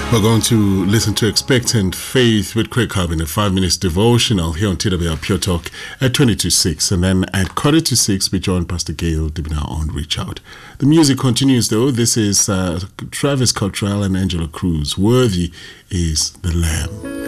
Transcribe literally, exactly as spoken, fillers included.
We're going to listen to Expectant Faith with Craig Harbin, a five minutes devotional here on T W R Pure Talk at twenty to six. And then at quarter to six, we join Pastor Gail Dibina on Reach Out. The music continues though. This is uh, Travis Cottrell and Angela Cruz. Worthy is the Lamb.